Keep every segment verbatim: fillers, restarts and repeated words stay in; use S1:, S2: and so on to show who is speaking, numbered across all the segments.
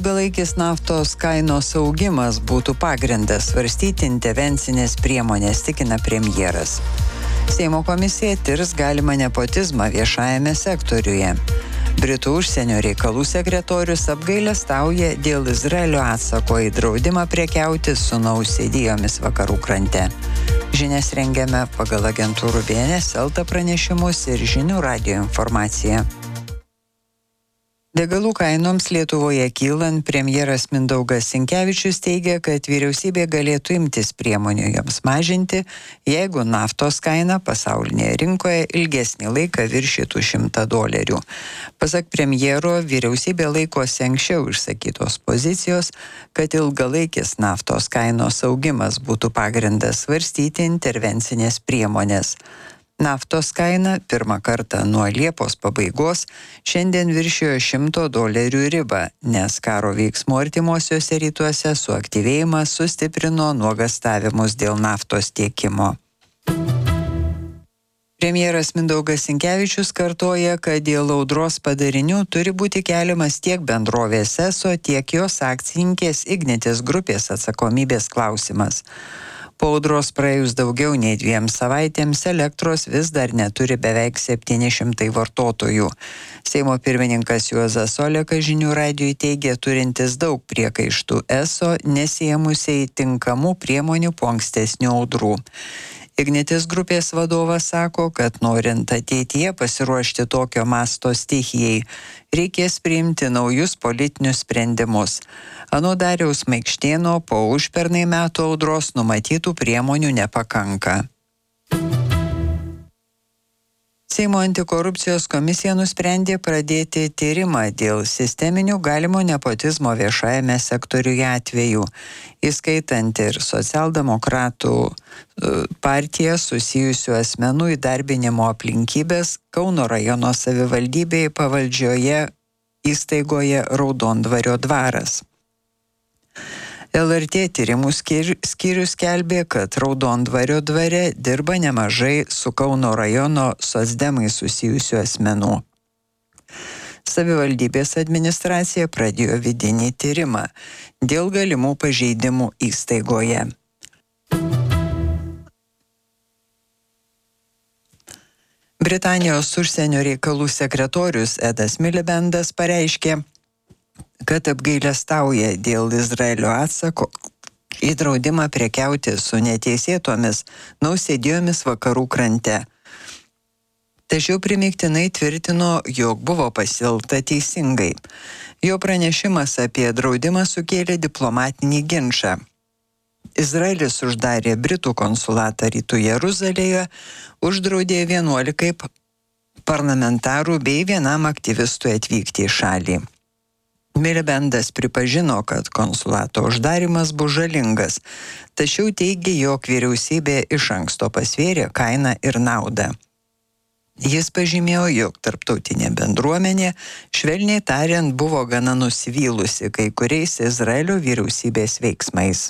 S1: ilgalaikis naftos kainos augimas būtų pagrindas svarstyti intervencinės priemonės, tikina premjeras. Seimo komisija tirs galimą nepotizmą viešajame sektoriuje. Britų užsienio reikalų sekretorius apgailestauja dėl Izraelio atsako į draudimą prekiauti su nausėdijomis vakarų krante. Žinias rengiame pagal agentūrų B N S Elta pranešimus ir žinių radijo informaciją. Degalų kainoms Lietuvoje kylant, premjeras Mindaugas Sinkevičius teigia, kad vyriausybė galėtų imtis priemonių joms mažinti, jeigu naftos kaina pasaulinėje rinkoje ilgesnį laiką viršytų šimtą dolerių. Pasak premjero, vyriausybė laikosi anksčiau išsakytos pozicijos, kad ilgalaikis naftos kainos augimas būtų pagrindas svarstyti intervencinės priemonės. Naftos kaina pirmą kartą nuo Liepos pabaigos šiandien viršijo šimto dolerių ribą, nes karo veiksmų artimuosiuose rytuose suaktyvėjimas sustiprino nuogastavimus dėl naftos tiekimo. Premjeras Mindaugas Sinkevičius kartoja, kad dėl audros padarinių turi būti keliamas tiek bendrovės Eso, tiek jos akcininkės Ignitis grupės atsakomybės klausimas. Po audros praėjus daugiau nei dviem savaitėms elektros vis dar neturi beveik septyni šimtai vartotojų. Seimo pirmininkas Juozas Olekas žinių radijui teigė turintis daug priekaištų Eso, nesiemusiai tinkamų priemonių po ankstesnių audrų. Ignitis grupės vadovas sako, kad norint ateityje pasiruošti tokio masto stichijai, reikės priimti naujus politinius sprendimus. Anot Dariaus Maikštėno, po užpernai metų audros numatytų priemonių nepakanka. Seimo antikorupcijos komisija nusprendė pradėti tyrimą dėl sisteminių galimo nepotizmo viešajame sektoriuje atvejų, įskaitant ir socialdemokratų partiją susijusių asmenų įdarbinimo aplinkybės Kauno rajono savivaldybėje pavaldžioje įstaigoje Raudondvario dvaras. L R T tyrimų skyrius skelbė, kad Raudondvario dvare dirba nemažai su Kauno rajono socdemai susijusių asmenų. Savivaldybės administracija pradėjo vidinį tyrimą dėl galimų pažeidimų įstaigoje. Britanijos užsienio reikalų sekretorius Edas Milibendas pareiškė, kad apgailestauja dėl Izraelio atsako į draudimą prekiauti su neteisėtomis nausėdijomis vakarų krante. Tačiau primygtinai tvirtino, jog buvo pasielgta teisingai. Jo pranešimas apie draudimą sukėlė diplomatinį ginčą. Izraelis uždarė Britų konsulatą Rytų Jeruzalėje, uždraudė vienuolikai parlamentarų bei vienam aktyvistui atvykti į šalį. Milibendas pripažino, kad konsulato uždarimas bus žalingas, tačiau teigė, jog vyriausybė iš anksto pasvėrė kainą ir naudą. Jis pažymėjo, jog tarptautinė bendruomenė, švelniai tariant, buvo gana nusivylusi kai kuriais Izraelio vyriausybės veiksmais.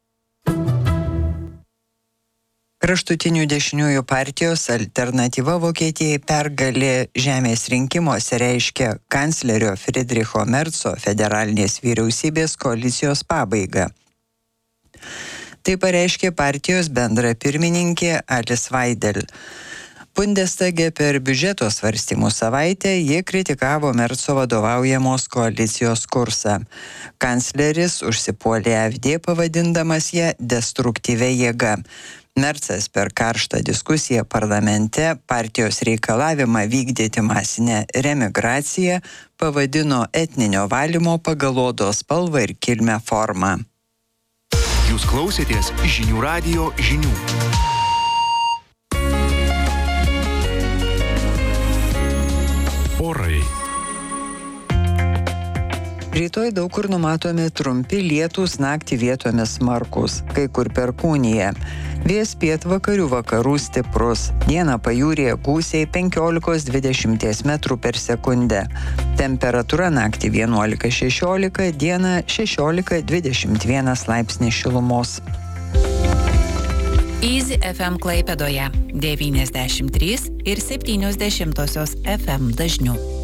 S1: Kraštutinių dešiniųjų partijos Alternatyva Vokietijai pergalė žemės rinkimuose reiškia kanclerio Friedricho Merco federalinės vyriausybės koalicijos pabaigą. Tai pareiškė partijos bendra pirmininkė Alice Weidel. Bundestage per biudžeto svarstymų savaitę jie kritikavo Merco vadovaujamos koalicijos kursą. Kancleris užsipuolė A F D pavadindamas ją destruktyvia jėga. Mercas per karštą diskusiją parlamente partijos reikalavimą vykdyti masinę remigraciją pavadino etninio valymo pagal odos spalvą ir kilmę formą.
S2: Jūs klausėtės žinių radijo žinių. Orai.
S1: Rytoj daug kur numatomi trumpi lietūs, naktį vietomis smarkūs, kai kur perkūnija. Vėjas pietvakarių vakarų stiprus. Dieną pajūryje gūsiai penkiolika dvidešimt metrų per sekundę. Temperatūra naktį vienuolika šešiolika, dieną šešiolika dvidešimt vienas laipsnis šilumos.
S3: Easy F M Klaipėdoje devyniasdešimt trys ir septynios dešimtosios F M dažniu.